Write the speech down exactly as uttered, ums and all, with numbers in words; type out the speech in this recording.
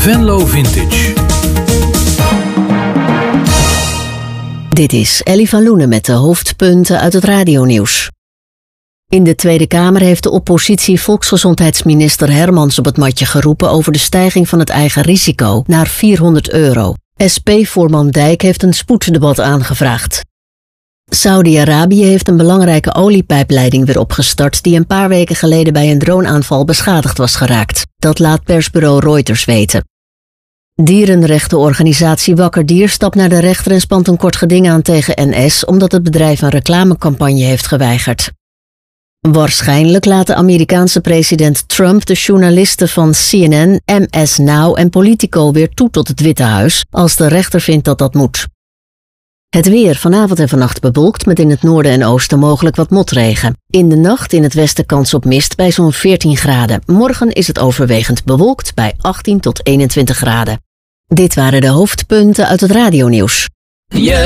Venlo Vintage. Dit is Ellie van Loenen met de hoofdpunten uit het radionieuws. In de Tweede Kamer heeft de oppositie volksgezondheidsminister Hermans op het matje geroepen over de stijging van het eigen risico naar vierhonderd euro. S P-voorman Dijk heeft een spoeddebat aangevraagd. Saudi-Arabië heeft een belangrijke oliepijpleiding weer opgestart die een paar weken geleden bij een droneaanval beschadigd was geraakt. Dat laat persbureau Reuters weten. Dierenrechtenorganisatie Wakker Dier stapt naar de rechter en spant een kort geding aan tegen N S omdat het bedrijf een reclamecampagne heeft geweigerd. Waarschijnlijk laat de Amerikaanse president Trump de journalisten van C N N, M S Now en Politico weer toe tot het Witte Huis als de rechter vindt dat dat moet. Het weer vanavond en vannacht bewolkt met in het noorden en oosten mogelijk wat motregen. In de nacht in het westen kans op mist bij zo'n veertien graden. Morgen is het overwegend bewolkt bij achttien tot eenentwintig graden. Dit waren de hoofdpunten uit het radionieuws. Je